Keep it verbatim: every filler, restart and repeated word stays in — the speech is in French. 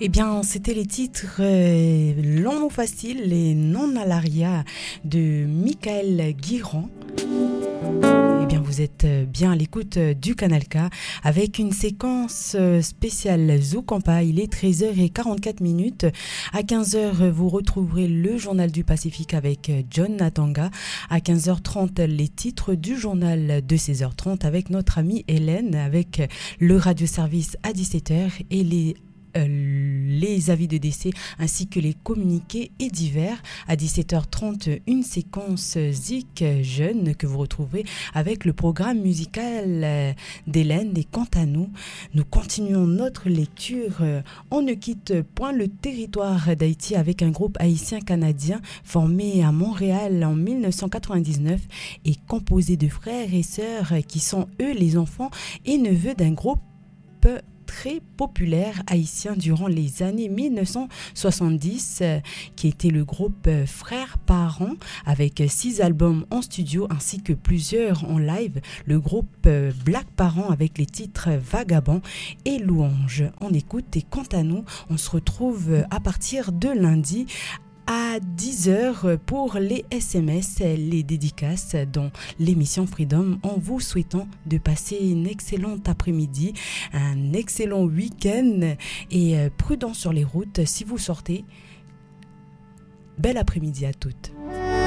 Eh bien, c'était les titres euh, L'homme facile et Non à l'aria de Michael Guirand. Eh bien, vous êtes bien à l'écoute du Canal K avec une séquence spéciale Zouk-Ampa. Il est treize heures quarante-quatre minutes. À quinze heures, vous retrouverez le journal du Pacifique avec John Natanga. À quinze heures trente, les titres du journal de seize heures trente avec notre amie Hélène, avec le radioservice à dix-sept heures et les Euh, les avis de décès ainsi que les communiqués et divers. À dix-sept heures trente, une séquence Zik jeune que vous retrouverez avec le programme musical d'Hélène. Et quant à nous, nous continuons notre lecture. On ne quitte point le territoire d'Haïti avec un groupe haïtien-canadien formé à Montréal en dix-neuf cent quatre-vingt-dix-neuf et composé de frères et sœurs qui sont eux les enfants et neveux d'un groupe très populaire haïtien durant les années dix-neuf cent soixante-dix, euh, qui était le groupe euh, Frères Parents, avec six albums en studio ainsi que plusieurs en live. Le groupe euh, Black Parents avec les titres Vagabond et Louange. On écoute et quant à nous, on se retrouve à partir de lundi à dix heures pour les S M S, les dédicaces dans l'émission Freedom, en vous souhaitant de passer une excellente après-midi, un excellent week-end et prudent sur les routes si vous sortez. Bel après-midi à toutes.